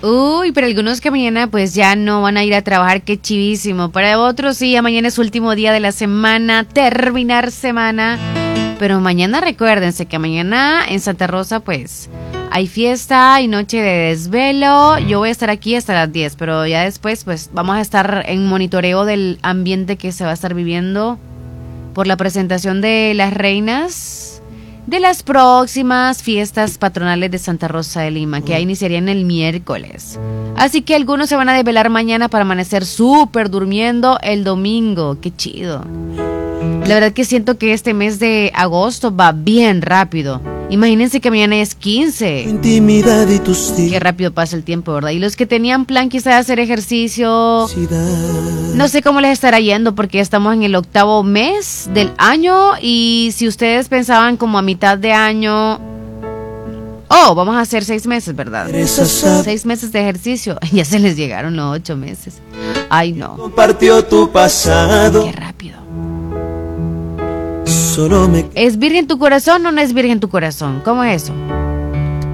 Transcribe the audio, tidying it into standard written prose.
Uy, pero algunos que mañana pues ya no van a ir a trabajar, qué chivísimo. Para otros sí, ya mañana es último día de la semana, terminar semana. Pero mañana recuérdense que mañana en Santa Rosa pues hay fiesta y noche de desvelo. Yo voy a estar aquí hasta las 10, pero ya después pues vamos a estar en monitoreo del ambiente que se va a estar viviendo por la presentación de las reinas de las próximas fiestas patronales de Santa Rosa de Lima, que ya iniciarían el miércoles. Así que algunos se van a desvelar mañana para amanecer súper durmiendo el domingo. ¡Qué chido! La verdad que siento que este mes de agosto va bien rápido. Imagínense que mañana es 15. Intimidad y tus días. Qué rápido pasa el tiempo, ¿verdad? Y los que tenían plan quizás de hacer ejercicio, no sé cómo les estará yendo porque ya estamos en el 8º mes del año. Y si ustedes pensaban como a mitad de año, vamos a hacer 6 meses, ¿verdad? 6 meses de ejercicio. Ya se les llegaron los 8 meses. Ay, no. Compartió tu pasado. Qué rápido. Solo me... ¿Es virgen tu corazón o no es virgen tu corazón? ¿Cómo es eso?